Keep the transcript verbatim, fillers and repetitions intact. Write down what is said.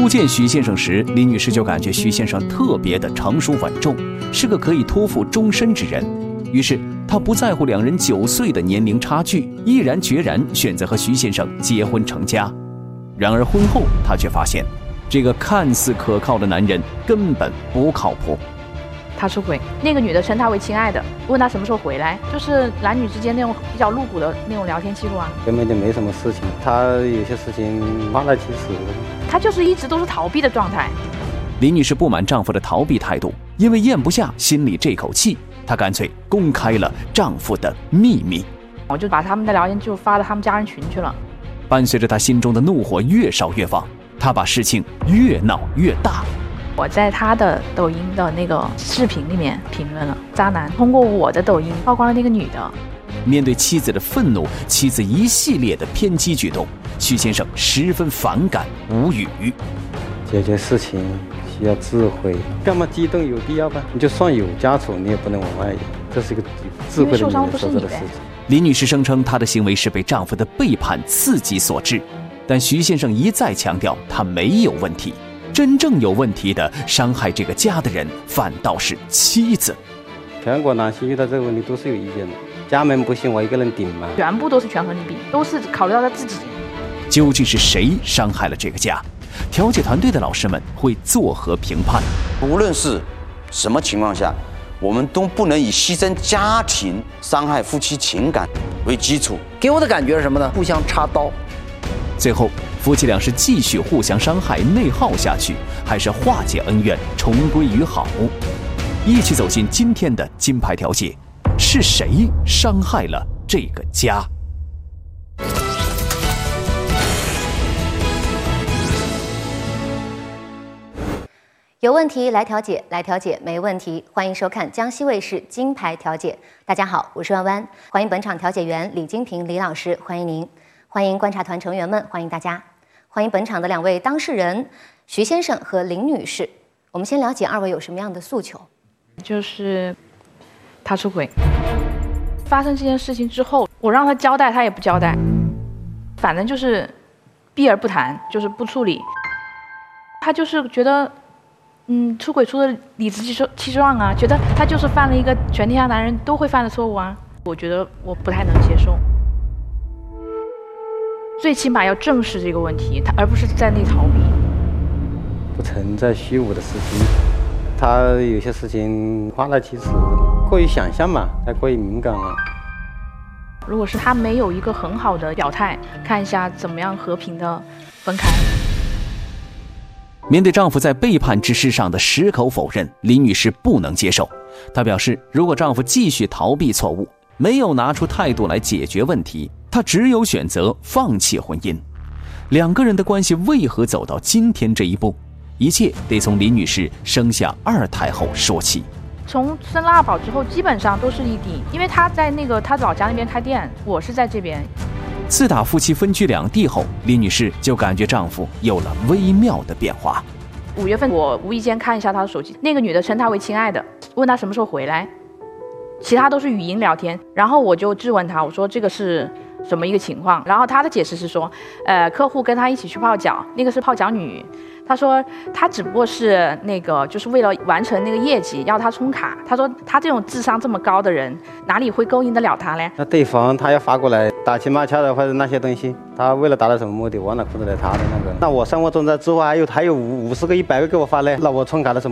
初见徐先生时，李女士就感觉徐先生特别的成熟稳重，是个可以托付终身之人。于是她不在乎两人九岁的年龄差距，毅然决然选择和徐先生结婚成家。然而婚后，她却发现，这个看似可靠的男人根本不靠谱。 他出轨，那个女的称他为亲爱的，问他什么时候回来，就是男女之间那种比较露骨的那种聊天记录啊。 根本就没什么事情，他有些事情花了其实。 他就是一直都是逃避的状态。 李女士不满丈夫的逃避态度，因为咽不下心里这口气，她干脆公开了丈夫的秘密。 我就把他们的聊天记录发到他们家人群去了。 伴随着她心中的怒火越烧越旺，她把事情越闹越大。 我在他的抖音的那个视频里面评论了渣男，通过我的抖音曝光了那个女的。 面对妻子的愤怒，妻子一系列的偏激举动，徐先生十分反感无语。 解决事情需要智慧，干嘛激动有必要吧？你就算有家丑，你也不能往外扬，这是一个智慧的女人所做的事情。 李女士声称她的行为是被丈夫的背叛刺激所致，但徐先生一再强调他没有问题。真正有问题的，伤害这个家的人反倒是妻子。 全国男性遇到这个问题都是有意见的，家门不幸我一个人顶嘛， 全部都是权衡利弊，都是考虑到他自己。 究竟是谁伤害了这个家？调解团队的老师们会作何评判？ 无论是什么情况下，我们都不能以牺牲家庭、伤害夫妻情感为基础。给我的感觉是什么呢？互相插刀。 最后，夫妻俩是继续互相伤害、内耗下去，还是化解恩怨、重归于好？一起走进今天的金牌调解，是谁伤害了这个家？ 有问题来调解，来调解没问题。欢迎收看江西卫视金牌调解。大家好，我是弯弯，欢迎本场调解员李金平李老师，欢迎您。欢迎观察团成员们，欢迎大家，欢迎本场的两位当事人徐先生和林女士。我们先了解二位有什么样的诉求。 就是他出轨，发生这件事情之后，我让他交代，他也不交代，反正就是避而不谈，就是不处理。他就是觉得，嗯，出轨出的理直气气壮啊，觉得他就是犯了一个全天下男人都会犯的错误啊。我觉得我不太能接受。最起码要正视这个问题，他而不是在那逃避。 不存在虚无的事情，他有些事情花了其实过于想象嘛，太过于敏感了。 如果是他没有一个很好的表态，看一下怎么样和平的分开。 面对丈夫在背叛之事上的矢口否认，李女士不能接受。她表示，如果丈夫继续逃避错误，没有拿出态度来解决问题，她只有选择放弃婚姻。两个人的关系为何走到今天这一步？一切得从李女士生下二胎后说起。 从生了二宝之后，基本上都是异地，因为她在那个她老家那边开店，我是在这边。 自打夫妻分居两地后，李女士就感觉丈夫有了微妙的变化。 五月份我无意间看一下她的手机，那个女的称她为亲爱的，问她什么时候回来，其他都是语音聊天。然后我就质问她，我说这个是什么一个情况？然后她的解释是说，呃，客户跟她一起去泡脚，那个是泡脚女。她说她只不过是那个就是为了完成那个业绩要她充卡。她说她这种智商这么高的人，哪里会勾引得了她呢？ 那对方他要发过来打情骂俏的或者那些东西，他为了达到什么目的，忘了控制了他的那个。那我生活中在之后还有还有五五十个一百个给我发嘞，那我充卡的什么？